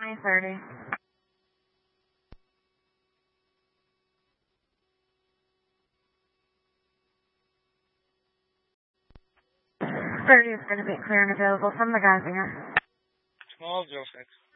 9:30. 30 is going to be clear and available from the Geisinger. Small 06.